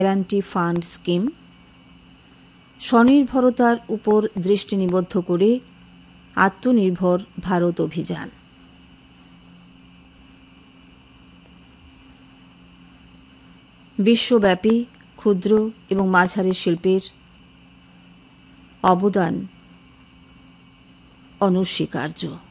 Guarantee fund scheme, স্বনির্ভরতার উপর দৃষ্টি নিবদ্ধ করে আত্মনির্ভর ভারত অভিযান। বিশ্বব্যাপী ক্ষুদ্র এবং মাঝারি শিল্পের অবদান অনস্বীকার্য।